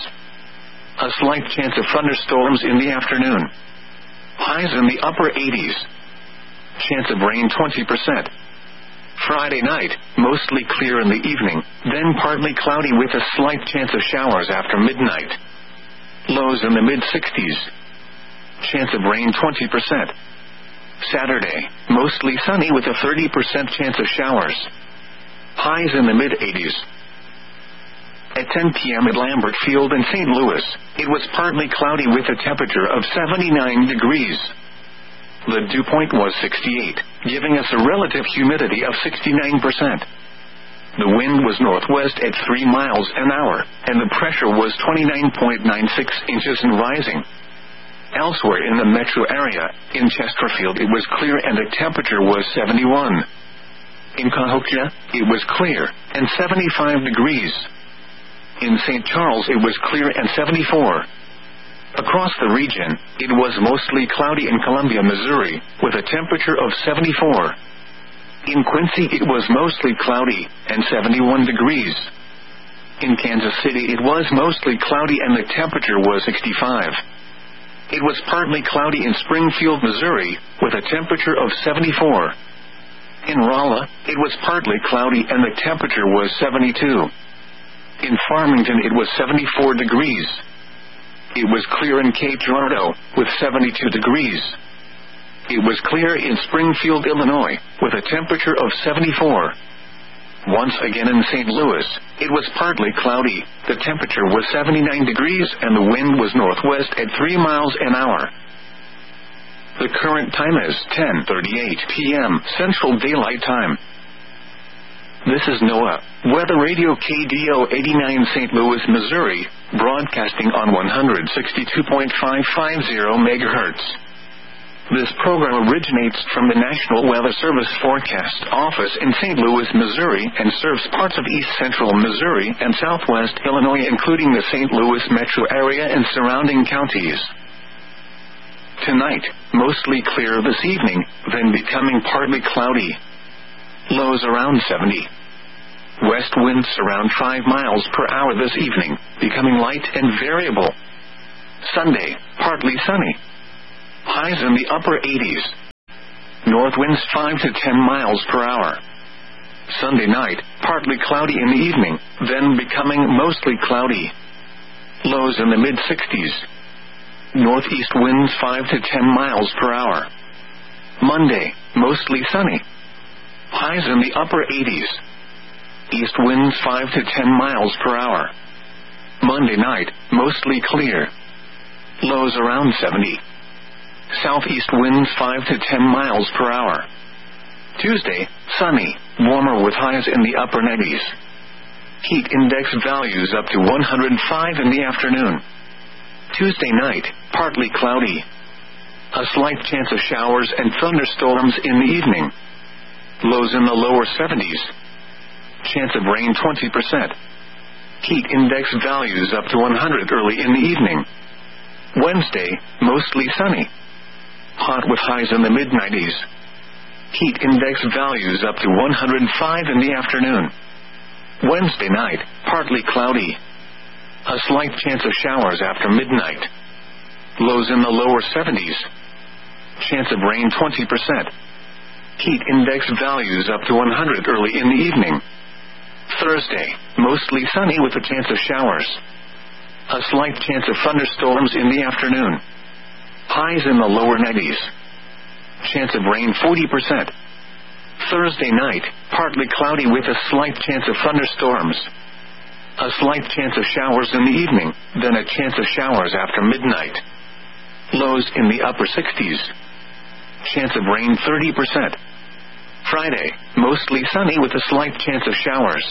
A slight chance of thunderstorms in the afternoon. Highs in the upper eighties. Chance of rain twenty percent. Friday night, mostly clear in the evening, then partly cloudy with a slight chance of showers after midnight. Lows in the mid-sixties. Chance of rain twenty percent. Saturday, mostly sunny with a thirty percent chance of showers. Highs in the mid-eighties. At ten p.m. at Lambert Field in Saint Louis, it was partly cloudy with a temperature of seventy-nine degrees. The dew point was sixty-eight, giving us a relative humidity of sixty-nine percent. The wind was northwest at three miles an hour, and the pressure was twenty-nine point nine six inches and rising. Elsewhere in the metro area, in Chesterfield it was clear and the temperature was seventy-one. In Cahokia, it was clear, and seventy-five degrees. In Saint Charles it was clear and seventy-four. Across the region, it was mostly cloudy in Columbia, Missouri, with a temperature of seventy-four. In Quincy it was mostly cloudy, and seventy-one degrees. In Kansas City it was mostly cloudy and the temperature was sixty-five. It was partly cloudy in Springfield, Missouri, with a temperature of seventy-four. In Rolla, it was partly cloudy and the temperature was seventy-two. In Farmington it was seventy-four degrees. It was clear in Cape Girardeau, with seventy-two degrees. It was clear in Springfield, Illinois, with a temperature of seventy-four. Once again in Saint Louis, it was partly cloudy, the temperature was seventy-nine degrees and the wind was northwest at three miles an hour. The current time is ten thirty-eight p.m. Central Daylight Time. This is NOAA, Weather Radio K D O eighty-nine Saint Louis, Missouri, broadcasting on one sixty-two point five five zero megahertz. This program originates from the National Weather Service Forecast Office in Saint Louis, Missouri, and serves parts of east central Missouri and southwest Illinois, including the Saint Louis metro area and surrounding counties. Tonight, mostly clear this evening, then becoming partly cloudy. Lows around seventy. West winds around five miles per hour this evening, becoming light and variable. Sunday, partly sunny. Highs in the upper eighties. north winds five to ten miles per hour. Sunday night, partly cloudy in the evening, then becoming mostly cloudy. Lows in the mid sixties. Northeast winds five to ten miles per hour. Monday, mostly sunny. Highs in the upper eighties. East winds five to ten miles per hour. Monday night, mostly clear. Lows around seventy. Southeast winds five to ten miles per hour. Tuesday, sunny, warmer with highs in the upper nineties. Heat index values up to one hundred five in the afternoon. Tuesday night, partly cloudy. A slight chance of showers and thunderstorms in the evening. Lows in the lower seventies. Chance of rain twenty percent. Heat index values up to one hundred early in the evening. Wednesday, mostly sunny. Hot with highs in the mid nineties. Heat index values up to one hundred five in the afternoon. Wednesday night, partly cloudy. A slight chance of showers after midnight. Lows in the lower seventies. Chance of rain twenty percent. Heat index values up to one hundred early in the evening. Thursday, mostly sunny with a chance of showers. A slight chance of thunderstorms in the afternoon. Highs in the lower nineties. Chance of rain forty percent. Thursday night, partly cloudy with a slight chance of thunderstorms. A slight chance of showers in the evening, then a chance of showers after midnight. Lows in the upper sixties. Chance of rain thirty percent. Friday, mostly sunny with a slight chance of showers.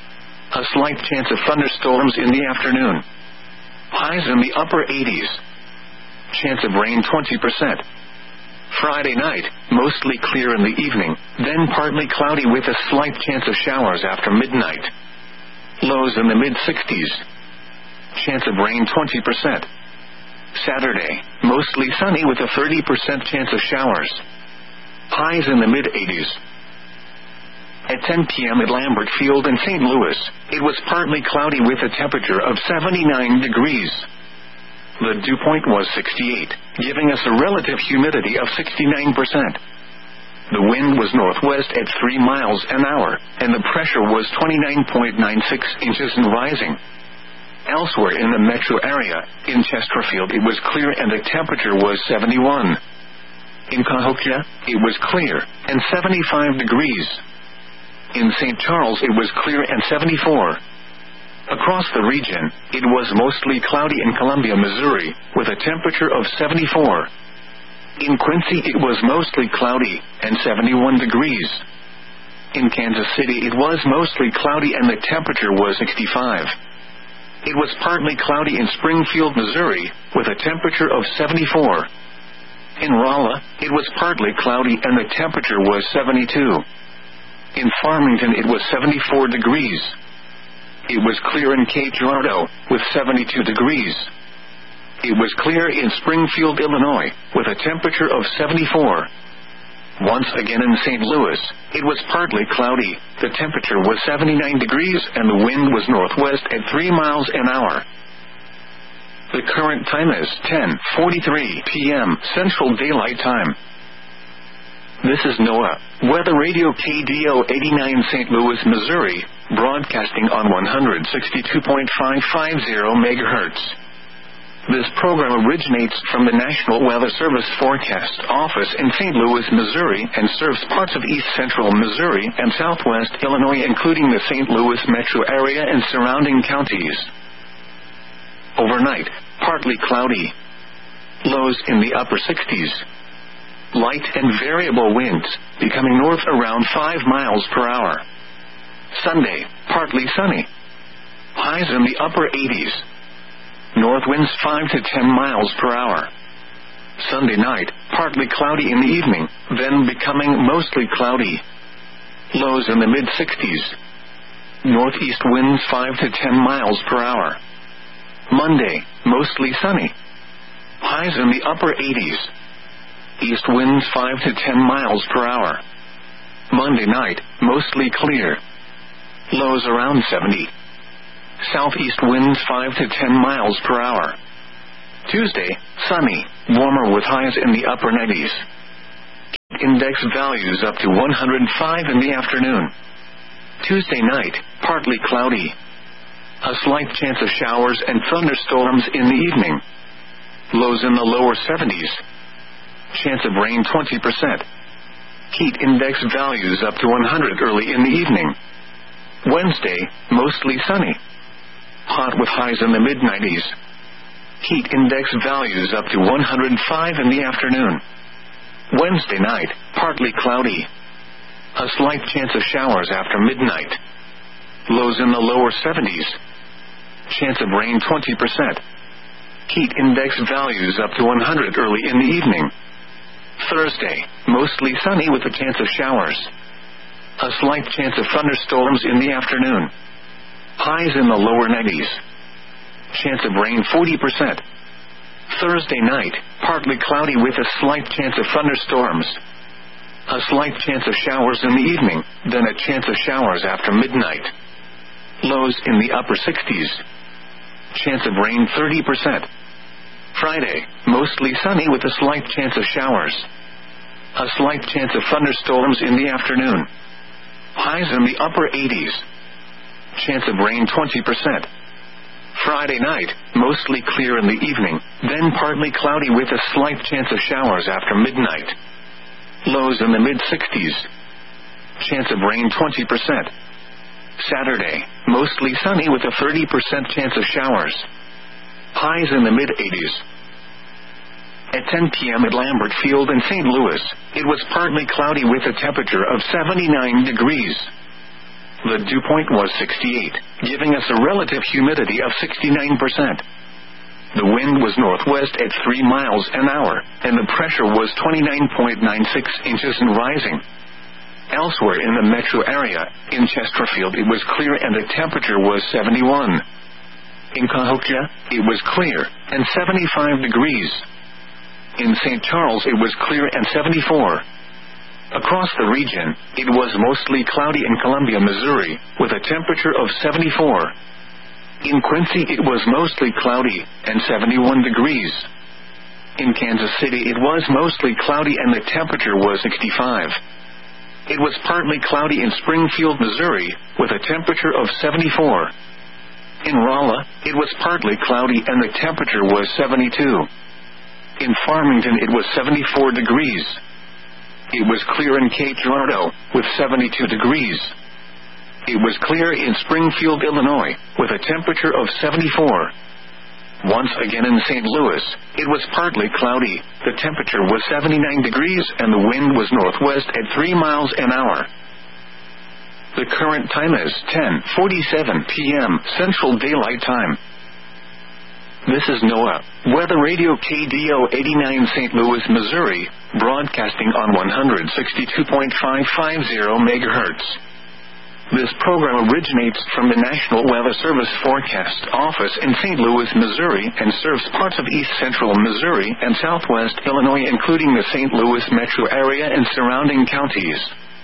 A slight chance of thunderstorms in the afternoon. Highs in the upper eighties. Chance of rain twenty percent. Friday night, mostly clear in the evening, then partly cloudy with a slight chance of showers after midnight. Lows in the mid sixties. Chance of rain twenty percent. Saturday, mostly sunny with a thirty percent chance of showers. Highs in the mid eighties. At ten p.m. at Lambert Field in Saint Louis, it was partly cloudy with a temperature of seventy-nine degrees. The dew point was sixty-eight, giving us a relative humidity of sixty-nine percent. The wind was northwest at three miles an hour, and the pressure was twenty-nine point nine six inches and rising. Elsewhere in the metro area, in Chesterfield it was clear and the temperature was seventy-one. In Cahokia, it was clear, and seventy-five degrees. In Saint Charles it was clear and seventy-four. Across the region, it was mostly cloudy in Columbia, Missouri, with a temperature of seventy-four. In Quincy it was mostly cloudy, and seventy-one degrees. In Kansas City it was mostly cloudy and the temperature was sixty-five. It was partly cloudy in Springfield, Missouri, with a temperature of seventy-four. In Rolla, it was partly cloudy and the temperature was seventy-two. In Farmington it was seventy-four degrees. It was clear in Cape Girardeau, with seventy-two degrees. It was clear in Springfield, Illinois, with a temperature of seventy-four. Once again in Saint Louis, it was partly cloudy, the temperature was seventy-nine degrees and the wind was northwest at three miles an hour. The current time is ten forty-three p.m. Central Daylight Time. This is NOAA, Weather Radio K D O eighty-nine Saint Louis, Missouri, broadcasting on one hundred sixty-two point five five zero megahertz. This program originates from the National Weather Service Forecast Office in Saint Louis, Missouri, and serves parts of east central Missouri and southwest Illinois, including the Saint Louis metro area and surrounding counties. Overnight, partly cloudy. Lows in the upper sixties. Light and variable winds, becoming north around five miles per hour. Sunday, partly sunny. Highs in the upper eighties. North winds five to ten miles per hour. Sunday night, partly cloudy in the evening, then becoming mostly cloudy. Lows in the mid sixties. Northeast winds five to ten miles per hour. Monday, mostly sunny. Highs in the upper eighties. East winds five to ten miles per hour. Monday night, mostly clear. Lows around seventy. Southeast winds five to ten miles per hour. Tuesday, sunny, warmer with highs in the upper nineties. Index values up to one hundred five in the afternoon. Tuesday night, partly cloudy. A slight chance of showers and thunderstorms in the evening. Lows in the lower seventies. Chance of rain twenty percent. Heat index values up to one hundred early in the evening. Wednesday, mostly sunny. Hot with highs in the mid nineties. Heat index values up to one hundred five in the afternoon. Wednesday night, partly cloudy. A slight chance of showers after midnight. Lows in the lower seventies. Chance of rain twenty percent. Heat index values up to one hundred early in the evening. Thursday, mostly sunny with a chance of showers. A slight chance of thunderstorms in the afternoon. Highs in the lower nineties. Chance of rain forty percent. Thursday night, partly cloudy with a slight chance of thunderstorms. A slight chance of showers in the evening, then a chance of showers after midnight. Lows in the upper sixties. Chance of rain thirty percent. Friday, mostly sunny with a slight chance of showers. A slight chance of thunderstorms in the afternoon. Highs in the upper eighties. Chance of rain twenty percent. Friday night, mostly clear in the evening, then partly cloudy with a slight chance of showers after midnight. Lows in the mid sixties. Chance of rain twenty percent. Saturday, mostly sunny with a thirty percent chance of showers. Highs in the mid eighties. At ten p.m. at Lambert Field in Saint Louis, it was partly cloudy with a temperature of seventy-nine degrees. The dew point was sixty-eight, giving us a relative humidity of sixty-nine percent. The wind was northwest at three miles an hour, and the pressure was twenty-nine point nine six inches and rising. Elsewhere in the metro area, in Chesterfield it was clear and the temperature was seventy-one. In Cahokia, it was clear, and seventy-five degrees. In Saint Charles it was clear and seventy-four. Across the region, it was mostly cloudy in Columbia, Missouri, with a temperature of seventy-four. In Quincy it was mostly cloudy, and seventy-one degrees. In Kansas City it was mostly cloudy and the temperature was sixty-five. It was partly cloudy in Springfield, Missouri, with a temperature of seventy-four. In Rolla, it was partly cloudy and the temperature was seventy-two. In Farmington it was seventy-four degrees. It was clear in Cape Girardeau, with seventy-two degrees. It was clear in Springfield, Illinois, with a temperature of seventy-four. Once again in Saint Louis, it was partly cloudy, the temperature was seventy-nine degrees and the wind was northwest at three miles an hour. The current time is ten forty-seven p.m. Central Daylight Time. This is NOAA, Weather Radio K D O eighty-nine Saint Louis, Missouri, broadcasting on one sixty-two point five five zero megahertz. This program originates from the National Weather Service Forecast Office in Saint Louis, Missouri, and serves parts of east central Missouri and southwest Illinois, including the Saint Louis metro area and surrounding counties.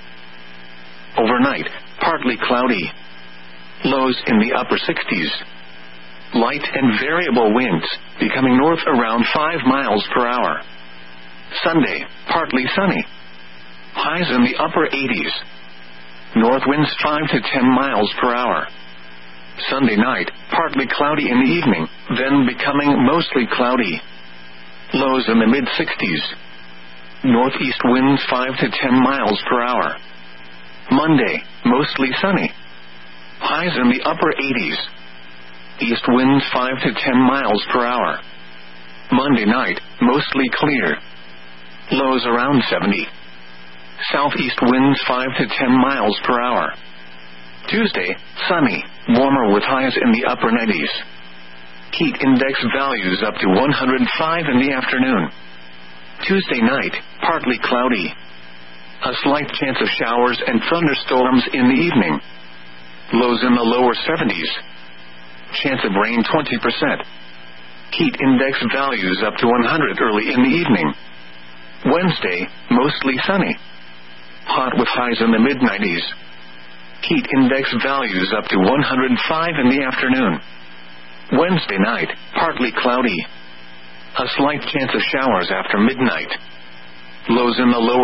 Overnight, partly cloudy. Lows in the upper sixties. Light and variable winds, becoming north around five miles per hour. Sunday, partly sunny. Highs in the upper eighties. North winds five to ten miles per hour. Sunday night, partly cloudy in the evening, then becoming mostly cloudy. Lows in the mid sixties. Northeast winds five to ten miles per hour. Monday, mostly sunny. Highs in the upper eighties. East winds five to ten miles per hour. Monday night, mostly clear. Lows around seventy. Southeast winds five to ten miles per hour. Tuesday, sunny, warmer with highs in the upper nineties. Heat index values up to one hundred five in the afternoon. Tuesday night, partly cloudy. A slight chance of showers and thunderstorms in the evening. Lows in the lower seventies. Chance of rain twenty percent. Heat index values up to one hundred early in the evening. Wednesday, mostly sunny. Hot with highs in the mid nineties. Heat index values up to one hundred five in the afternoon. Wednesday night, partly cloudy. A slight chance of showers after midnight. Lows in the lower seventies.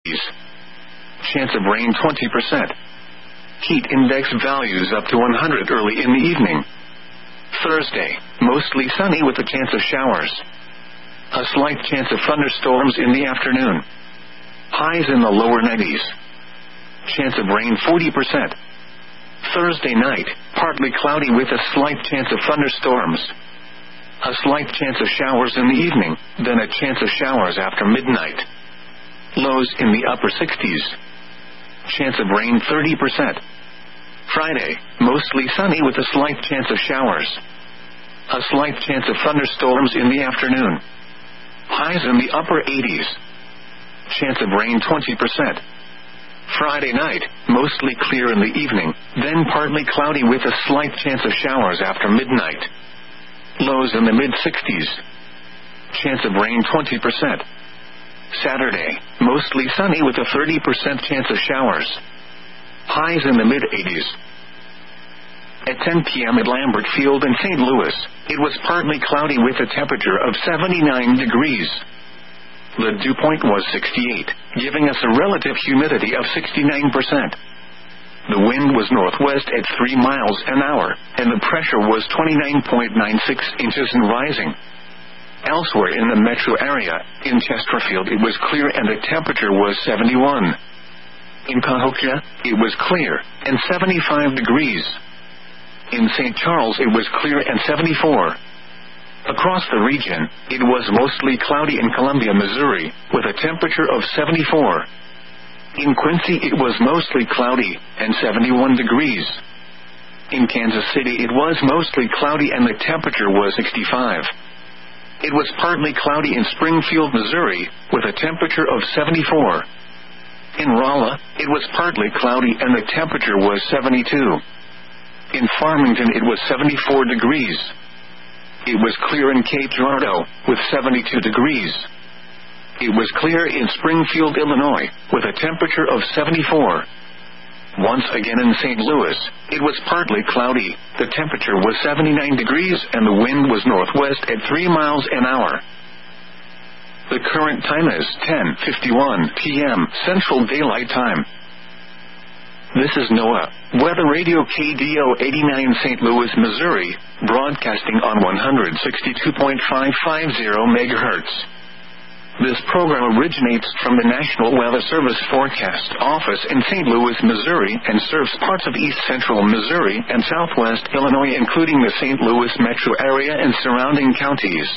Chance of rain twenty percent. Heat index values up to one hundred early in the evening. Thursday, mostly sunny with a chance of showers. A slight chance of thunderstorms in the afternoon. Highs in the lower nineties. Chance of rain forty percent. Thursday night, partly cloudy with a slight chance of thunderstorms. A slight chance of showers in the evening, then a chance of showers after midnight. Lows in the upper sixties. Chance of rain thirty percent. Friday, mostly sunny with a slight chance of showers. A slight chance of thunderstorms in the afternoon. Highs in the upper eighties. Chance of rain twenty percent. Friday night, mostly clear in the evening, then partly cloudy with a slight chance of showers after midnight. Lows in the mid-sixties. Chance of rain twenty percent. Saturday, mostly sunny with a thirty percent chance of showers. Highs in the mid-eighties. At ten p.m. at Lambert Field in Saint Louis, it was partly cloudy with a temperature of seventy-nine degrees. The dew point was sixty-eight, giving us a relative humidity of sixty-nine percent. The wind was northwest at three miles an hour, and the pressure was twenty-nine point nine six inches and rising. Elsewhere in the metro area, in Chesterfield it was clear and the temperature was seventy-one. In Cahokia, it was clear, and seventy-five degrees. In Saint Charles it was clear and seventy-four. Across the region, it was mostly cloudy in Columbia, Missouri, with a temperature of seventy-four. In Quincy it was mostly cloudy, and seventy-one degrees. In Kansas City it was mostly cloudy and the temperature was sixty-five. It was partly cloudy in Springfield, Missouri, with a temperature of seventy-four. In Rolla, it was partly cloudy and the temperature was seventy-two. In Farmington it was seventy-four degrees. It was clear in Cape Girardeau, with seventy-two degrees. It was clear in Springfield, Illinois, with a temperature of seventy-four. Once again in Saint Louis, it was partly cloudy, the temperature was seventy-nine degrees and the wind was northwest at three miles an hour. The current time is ten fifty-one p.m. Central Daylight Time. This is NOAA, Weather Radio K D O eighty-nine Saint Louis, Missouri, broadcasting on one sixty-two point five five zero megahertz. This program originates from the National Weather Service Forecast Office in Saint Louis, Missouri, and serves parts of east central Missouri and southwest Illinois, including the Saint Louis metro area and surrounding counties.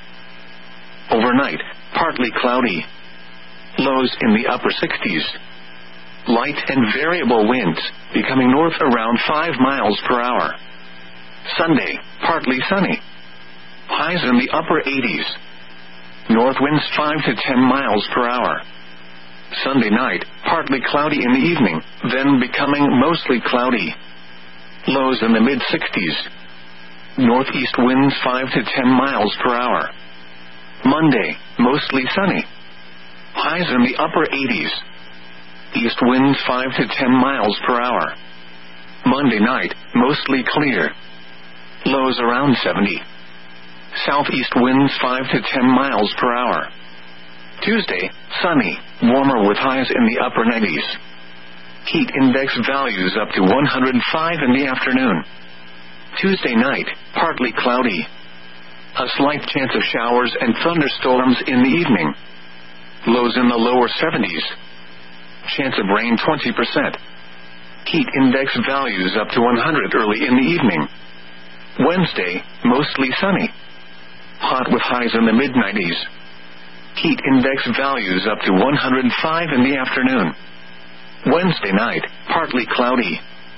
Overnight, partly cloudy. Lows in the upper sixties. Light and variable winds, becoming north around five miles per hour. Sunday, partly sunny. Highs in the upper eighties. North winds five to ten miles per hour. Sunday night, partly cloudy in the evening, then becoming mostly cloudy. Lows in the mid-sixties. Northeast winds five to ten miles per hour. Monday, mostly sunny. Highs in the upper eighties. East winds five to ten miles per hour. Monday night, mostly clear. Lows around seventy. Southeast winds five to ten miles per hour. Tuesday, sunny, warmer with highs in the upper nineties. Heat index values up to one hundred five in the afternoon. Tuesday night, partly cloudy. A slight chance of showers and thunderstorms in the evening. Lows in the lower seventies. Chance of rain twenty percent. Heat index values up to one hundred early in the evening. Wednesday, mostly sunny. Hot with highs in the mid nineties. Heat index values up to one hundred five in the afternoon. Wednesday night, partly cloudy.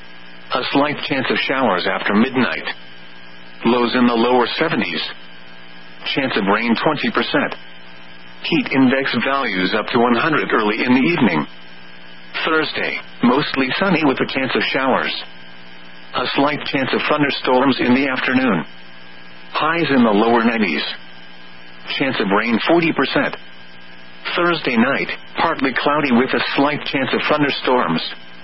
A slight chance of showers after midnight. Lows in the lower seventies. Chance of rain twenty percent. Heat index values up to one hundred early in the evening. Thursday, mostly sunny with a chance of showers. A slight chance of thunderstorms in the afternoon. Highs in the lower nineties. Chance of rain forty percent. Thursday night, partly cloudy with a slight chance of thunderstorms.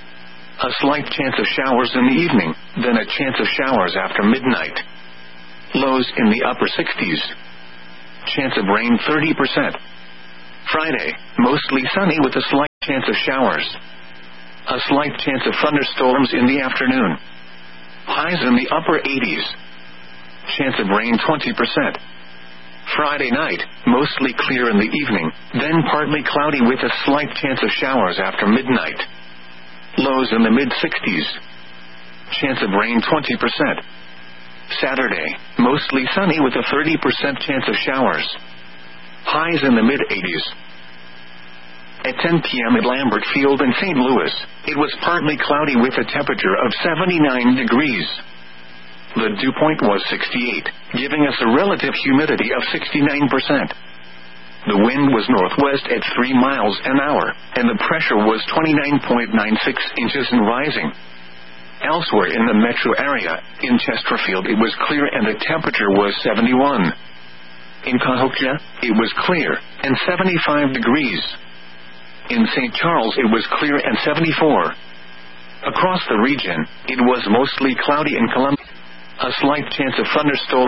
A slight chance of showers in the evening, then a chance of showers after midnight. Lows in the upper sixties. Chance of rain thirty percent. Friday, mostly sunny with a slight chance of showers. A slight chance of thunderstorms in the afternoon. Highs in the upper eighties. Chance of rain twenty percent. Friday night, mostly clear in the evening, then partly cloudy with a slight chance of showers after midnight. Lows in the mid-sixties. Chance of rain twenty percent. Saturday, mostly sunny with a thirty percent chance of showers. Highs in the mid-eighties. At ten p.m. at Lambert Field in Saint Louis, it was partly cloudy with a temperature of seventy-nine degrees. The dew point was sixty-eight, giving us a relative humidity of sixty-nine percent. The wind was northwest at three miles an hour, and the pressure was twenty-nine point nine six inches and rising. Elsewhere in the metro area, in Chesterfield it was clear and the temperature was seventy-one. In Cahokia, it was clear, and seventy-five degrees. In Saint Charles it was clear and seventy-four. Across the region, it was mostly cloudy in Columbia. A slight chance of thunderstorms